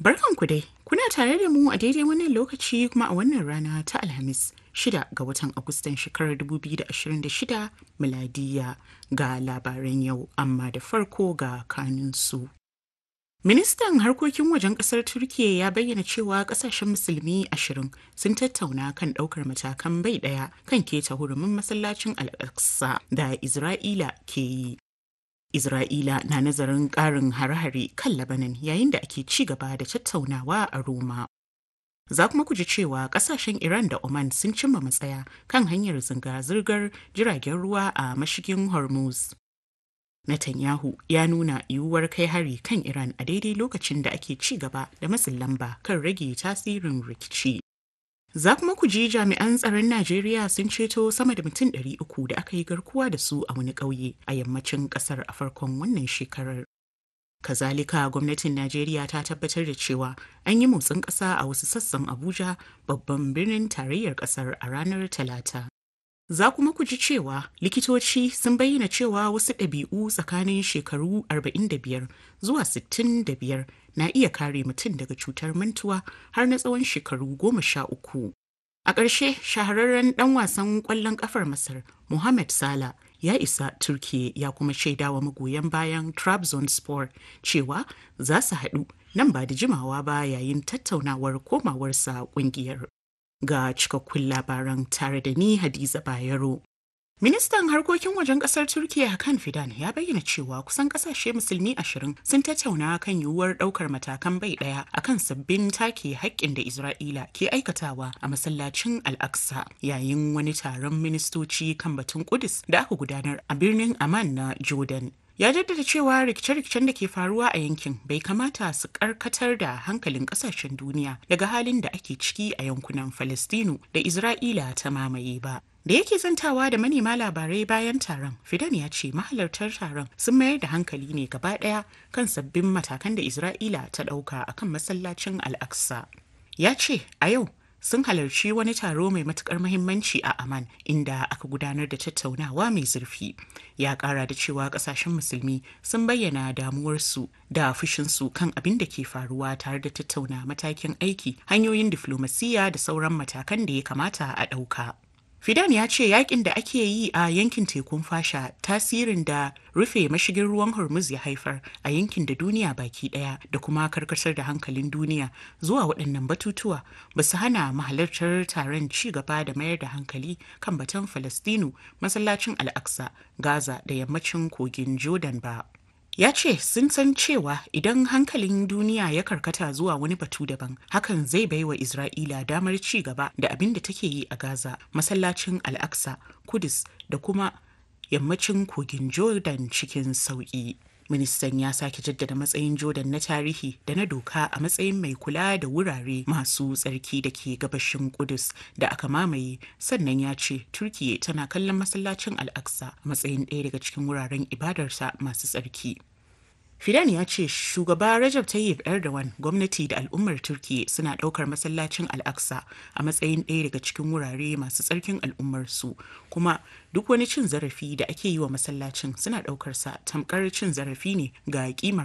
Barkanku dai, kuna tare da mu a daidai wannan lokaci kuma a wannan rana ta Alhamis 6 ga watan Agustan shekarar 2026 miladiya ga labaran yau amma da farko ga kanunsu. Ministan harkokin wajen kasar Turkiyya ya bayyana cewa kasashen musulmi 20 sun tattauna kan daukar matakan bai daya kan keta hurumin masallacin Al-Aqsa da Isra'ila ke yi. Isra'ila na nazarin ƙarin hare-hare kan Lebanon yayin da ake ci gaba da tattaunawa a Roma. Za kuma ku ji cewa ƙasashen Iran da Oman sun cimma matsaya kan hanyar zirga-zirgar jiragen ruwa a mashigin Hormuz. Netanyahu ya nuna yiwuwar kai hari kan Iran a daidai lokacin da ake ci gaba da matsin lamba kan rage tasirin rikici. Za kuma ku ji jami'an tsaron Najeriya sun ceto sama da mutum 300 da aka yi garkuwa da su a wani ƙauye a yammacin ƙasar a farkon wannan shekarar. Kazalika gwamnatin Najeriya ta tabbatar da cewa an yi motsin ƙasa a wasu sassan Abuja babban birnin tarayyar ƙasar a ranar Talata. Za kuma ku ji cewa likitoci sun bayyana cewa wasu ɗabi'u tsakanin shekaru 45 zuwa 65 na iya kare mutum daga cutar mantuwa har na tsawon shekaru 13. A ƙarshe, shahararren ɗan wasan ƙwallon ƙafar Masar, Mohamed Salah, ya isa Turkiyya ya kuma shaidawa magoyan bayan Trabzonspor cewa za su haɗu nan ba da jimawa ba yayin tattaunawar komawarsa ƙungiyar. Ga cikakkun labaran tare da ni Hadiza Bayero. Ministan harkokin wajen kasar Turkiyya Hakan Fidan ya bayyana cewa kusan kasashe musulmi 20 sun tattauna kan yiwuwar daukar matakan bai daya akan sabbin take haƙƙin da Isra'ila ke aikatawa a masallacin Al-Aqsa yayin wani taron ministoci kan batun Kudus da aka gudanar a birnin Amman na Jordan. Ya jaddada cewa rikice-rikicen da ke faruwa a yankin bai kamata su karkatar da hankalin kasashen duniya daga halin da ake ciki a yankunan Falastinu da Isra'ila ta mamaye ba. Da yake zantawa da manema labarai bayan taron, Fidan ya ce mahalartar taron sun mayar da hankali ne gaba ɗaya kan sabbin matakan da Isra'ila ta ɗauka akan masallacin Al-Aqsa. Ya ce a yau sun halarci wani taro mai matukar muhimmanci a Amman inda aka gudanar da tattaunawa mai zurfi. Ya kara da cewa kasashen musulmi sun bayyana damuwarsu da fushinsu kan abin da ke faruwa tare da tattauna matakin aiki, hanyoyin diflomasiyya da sauran matakan da ya kamata a ɗauka. Fidan ya ce yakin da ake yi a yankin tekun fasha tasirin da rufe mashigin ruwan Hormuz ya haifar a yankin da duniya baki daya da kuma karkatar da hankalin duniya zuwa waɗannan batutuwa ba su hana mahalartar taron ci gaba da mayar da hankali kan batun Falastinu, masallacin Al-Aqsa, Gaza da yammacin kogin Jordan ba. Ya ce sun san cewa idan hankalin duniya ya karkata zuwa wani batu daban, hakan zai baiwa Isra'ila damar ci gaba da abin da take yi a Gaza, masallacin Al-Aqsa, Kudus da kuma yammacin kogin Jordan cikin sauƙi. Ministan ya sake jaddada matsayin Jordan na tarihi da na doka a matsayin mai kula da wurare masu tsarki da ke gabashin Kudus da aka mamaye, sannan ya ce Turkiyya tana kallon masallacin Al-Aqsa a matsayin ɗaya daga cikin wuraren ibadarsa masu tsarki. Fidan ya ce shugaba Recep Tayyip Erdogan, gwamnati da al'ummar Turkiyya suna ɗaukar masallacin Al-Aqsa a matsayin ɗaya daga cikin wurare masu tsarkin al'ummarsu, kuma duk wani cin zarafi da ake yi wa masallacin suna ɗaukarsa tamkar cin zarafi ne ga kimar